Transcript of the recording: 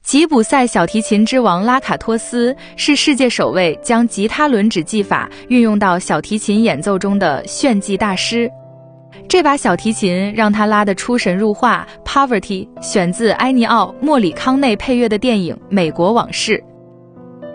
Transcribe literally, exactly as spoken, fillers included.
吉普赛小提琴之王拉卡托斯是世界首位将吉他轮指技法运用到小提琴演奏中的炫技大师。这把小提琴让他拉得出神入化。 Poverty 选自埃尼奥·莫里康内配乐的电影《美国往事》。